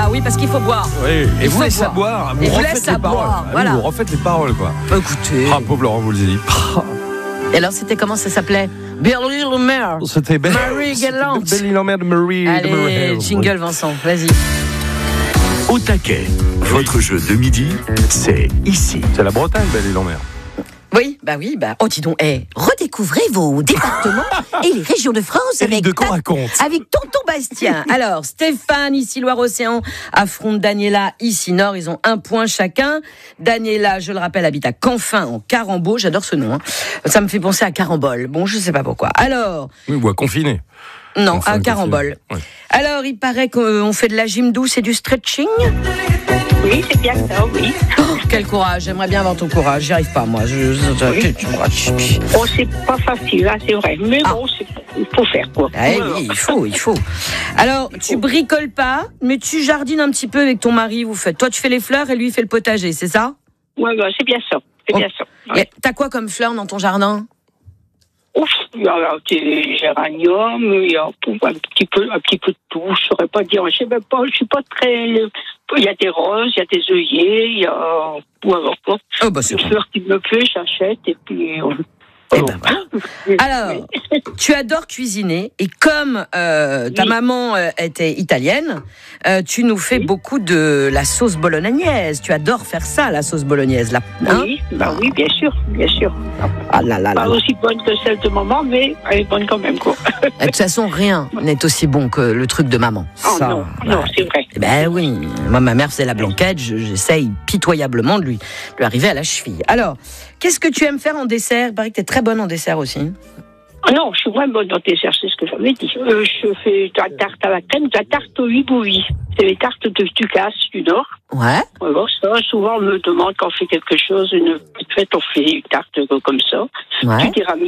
Bah oui, parce qu'il faut boire. Oui, et vous laissez boire. Et vous laissez boire. Voilà. Vous refaites les paroles, quoi. Écoutez. Ah, pauvre Laurent, vous le dit. Et alors, c'était comment ça s'appelait? Billy Lemaire. C'était Marie Galante. Billy Lemaire de Marie. Allez, jingle Vincent, vas-y. Au taquet, votre jeu de midi, c'est ici. C'est la Bretagne, Billy Lemaire. Oui. Oh, dis donc, redécouvrez vos départements et les régions de France avec Tonton Bastien. Alors, Stéphane, ici Loire-Océan, affronte Daniela, ici Nord. Ils ont 1 point chacun. Daniela, je le rappelle, habite à Canfin, en Carambeau. J'adore ce nom. Hein. Ça me fait penser à Carambole. Bon, je sais pas pourquoi. Alors... Oui, ou à Confiné. Non, à Carambole. Ouais. Alors, il paraît qu'on fait de la gym douce et du stretching. Oui, c'est bien ça, oui. Oh, quel courage, j'aimerais bien avoir ton courage, j'y arrive pas moi. Oh, c'est pas facile, hein, c'est vrai. Mais bon, il faut faire quoi. Oui, il faut. Alors, tu bricoles pas, mais tu jardines un petit peu avec ton mari, vous faites. Toi, tu fais les fleurs et lui, il fait le potager, c'est ça? Ouais, c'est bien ça. Bien ça. Ouais. T'as quoi comme fleurs dans ton jardin? Ouf, il y a des géraniums, il y a un petit peu de tout, je saurais pas dire, je sais même pas, je suis pas très... Il y a des roses, il y a des œillets, il y a... c'est fleurs qui me plaît, j'achète, et puis... Alors, tu adores cuisiner et comme ta maman était italienne, tu nous fais beaucoup de la sauce bolognaise. Tu adores faire ça, la sauce bolognaise, là. Hein? Oui, oui, bien sûr. Ah là là là. Pas aussi bonne que celle de maman, mais elle est bonne quand même, quoi. De toute façon, rien n'est aussi bon que le truc de maman. Oh ça, non, c'est vrai. Ben oui, moi ma mère faisait la blanquette, j'essaye pitoyablement de lui arriver à la cheville. Alors, qu'est-ce que tu aimes faire en dessert? Il paraît que tu es très bonne en dessert aussi. Non, je suis vraiment bonne en dessert, c'est ce que j'avais dit. Je fais de la tarte à la crème, de la tarte au hibouillis. C'est les tartes de Ducasse du Nord. Ouais. Alors, ça, souvent, on me demande quand on fait quelque chose, une petite fête, on fait une tarte comme ça. Ouais. Du tiramisu.